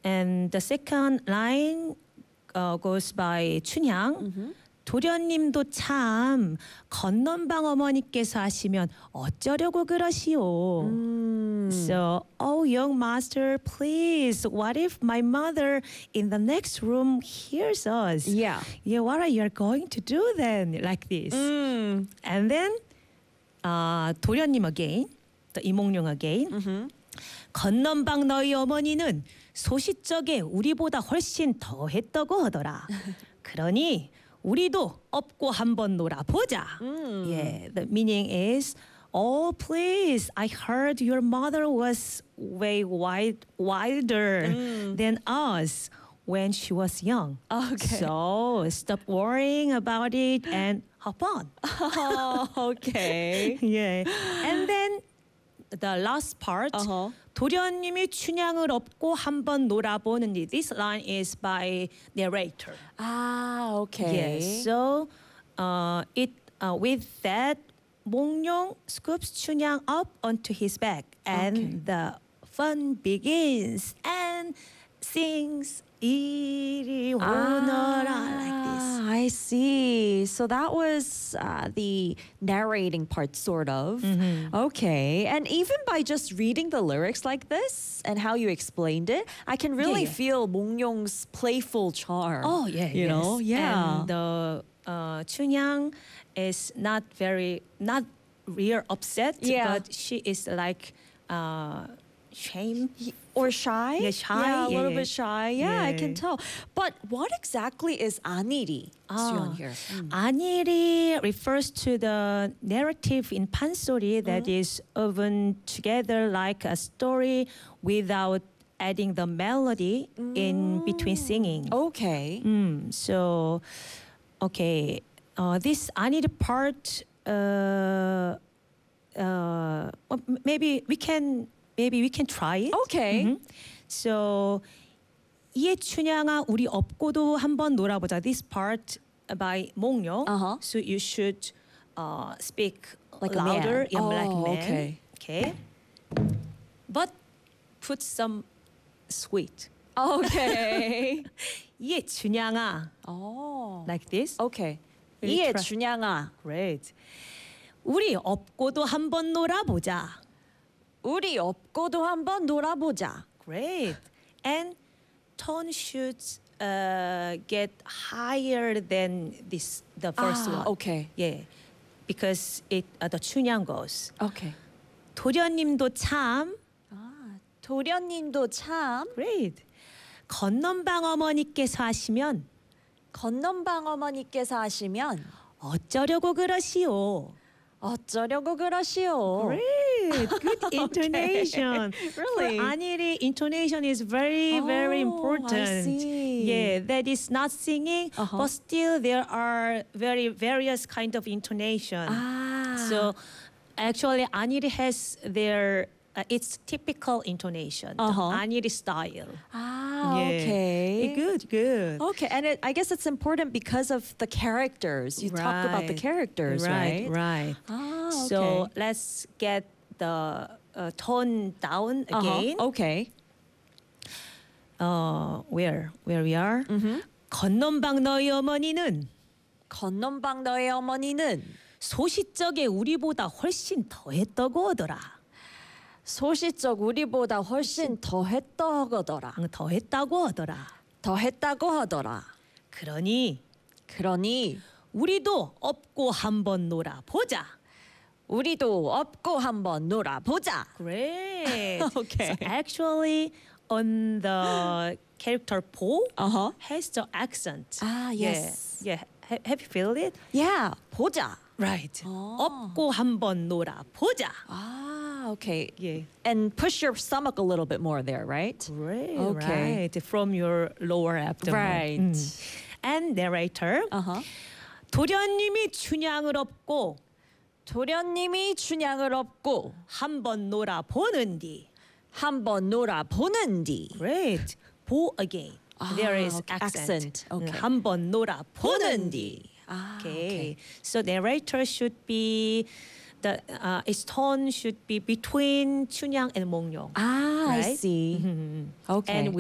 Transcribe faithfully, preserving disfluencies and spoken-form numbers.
And the second line uh, goes by 춘향. Mm-hmm. 도련님도 참 건넌방 어머니께서 하시면 어쩌려고 그러시오. Mm. So, oh young master, please, what if my mother in the next room hears us? Yeah. Yeah, what are you going to do then? Like this. Mm. And then uh, 도련님 again, the 이몽룡 again. Mm-hmm. 건넌방 너희 어머니는 소시적에 우리보다 훨씬 더 했다고 하더라. 그러니 우리도 업고 한번 놀아보자. Mm. Yeah, the meaning is, oh please, I heard your mother was way wide, wilder Mm. than us when she was young. Okay. So stop worrying about it and hop on. Oh, okay. Yeah, and then the last part. Uh-huh. 도련님이 춘향을 업고 한번 놀아보는 이. This line is by narrator. Ah, okay. Yes. So uh, it uh, with that 몽룡 scoops 춘향 up onto his back, and Okay. the fun begins and sings 이리 오너라 like this. Ah, I see. So that was uh, the narrating part, sort of. Mm-hmm. Okay. And even by just reading the lyrics like this and how you explained it, I can really yeah. feel Mong-yong's playful charm. Oh yeah, You yes. know? Yeah. And the uh, 춘향 is not very not real upset, Yeah. but she is like uh, shame. Or shy? Yeah, shy, Yeah, a yeah, little yeah. bit shy. Yeah, I can Yeah. tell. But what exactly is aniri? Ah. here. Mm. 안일이 refers to the narrative in 판소리 that is woven together like a story without adding the melody in between singing. Okay. Mm, so, okay, uh, this 안일 part, uh, uh, well, m- maybe we can maybe we can try it. Okay. Mhm. So, 이에 춘향아 우리 업고도 한번 놀아보자. This part by 몽룡. Uh-huh. So you should uh, speak Like a louder, man. yeah, like Oh, man. okay. Okay. But put some sweet. Okay. 이에 춘향아. oh. Like this. Okay. Really 이에 try. 준양아. Great. 우리 업고도 한번 놀아보자. 우리 업고도 한번 놀아보자. Great. And tone should uh, get higher than this the first ah, one. Okay. Yeah. Because it uh, the 춘향 goes. Okay. 도련님도 참 아, 도련님도 참 great. 건넌방 어머니께서 하시면 건넌방 어머니께서 하시면 어쩌려고 그러시오. 어쩌려고 그러시오. Great, good intonation. Really? For 안일이 intonation is very, very Oh, important. I see. Yeah, that is not singing, Uh-huh. but still there are very various kind of intonation. Ah. So actually, 안일이 has their uh, its typical intonation, Uh-huh. the 안일이 style. Ah, Yeah. okay. Good, good. Okay, and it, I guess it's important because of the characters. You talk about the Right. characters, right, right? right. Ah, okay. So let's get the uh, tone down Uh-huh. again. Okay. Uh, where where we are? Mm-hmm. 건넌방 너희 어머니는 건넌방 너의 어머니는 소시적에 우리보다 훨씬 더 했다고 하더라. 소시적 우리보다 훨씬 더 했다거더라. 응, 더 했다고 하더라. 더 했다고 하더라. 그러니 그러니 우리도 업고 한번 놀아 보자. 우리도 업고 한번 놀아보자. Great. Okay. So actually, on the character Po Uh-huh. has the accent. Ah, yes. Yeah. yeah. Ha- have you felt it? Yeah, 보자. Right. 어. 업고 한번 놀아 보자. Ah, okay. Yeah. And push your stomach a little bit more there, right? Right. Okay. Right. From your lower abdomen. Right. 음. And narrator. Uh-huh. 도련님이 춘향을 업고 도련님이 춘향을 업고 한번 놀아 보는디. 한번 놀아보는디. Great. 보 again. Ah, There is okay. accent. Accent. Okay. 한번 놀아 보는디. Ah, Okay. So narrator should be the uh, its tone should be between 춘향 and 몽룡. Ah, I Right? see. Okay. And